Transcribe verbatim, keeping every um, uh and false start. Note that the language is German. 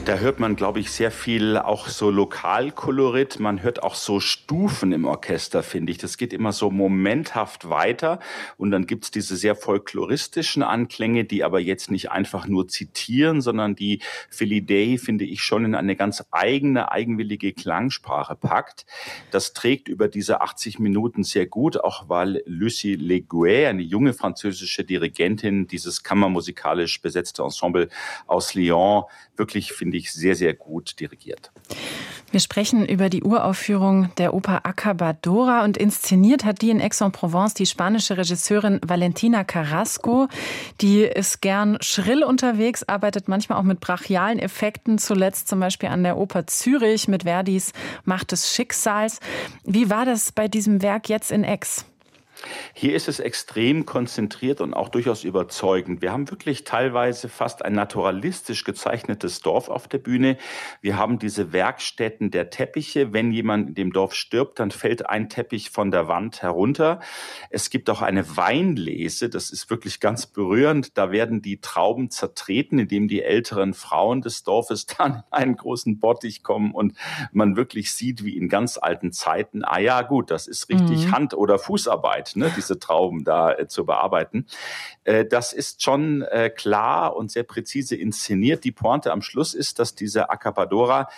Da hört man, glaube ich, sehr viel auch so Lokalkolorit. Man hört auch so Stufen im Orchester, finde ich. Das geht immer so momenthaft weiter. Und dann gibt's diese sehr folkloristischen Anklänge, die aber jetzt nicht einfach nur zitieren, sondern die Felidae, finde ich, schon in eine ganz eigene, eigenwillige Klangsprache packt. Das trägt über diese achtzig Minuten sehr gut, auch weil Lucie Leguay, eine junge französische Dirigentin, dieses kammermusikalisch besetzte Ensemble aus Lyon, wirklich, finde ich, sehr, sehr gut dirigiert. Wir sprechen über die Uraufführung der Oper Acabadora und inszeniert hat die in Aix-en-Provence die spanische Regisseurin Valentina Carrasco. Die ist gern schrill unterwegs, arbeitet manchmal auch mit brachialen Effekten, zuletzt zum Beispiel an der Oper Zürich mit Verdis Macht des Schicksals. Wie war das bei diesem Werk jetzt in Aix? Hier ist es extrem konzentriert und auch durchaus überzeugend. Wir haben wirklich teilweise fast ein naturalistisch gezeichnetes Dorf auf der Bühne. Wir haben diese Werkstätten der Teppiche. Wenn jemand in dem Dorf stirbt, dann fällt ein Teppich von der Wand herunter. Es gibt auch eine Weinlese. Das ist wirklich ganz berührend. Da werden die Trauben zertreten, indem die älteren Frauen des Dorfes dann in einen großen Bottich kommen und man wirklich sieht, wie in ganz alten Zeiten, ah ja, gut, das ist richtig mhm. Hand- oder Fußarbeit. Ne, diese Trauben da äh, zu bearbeiten. Äh, das ist schon äh, klar und sehr präzise inszeniert. Die Pointe am Schluss ist, dass diese Acabadora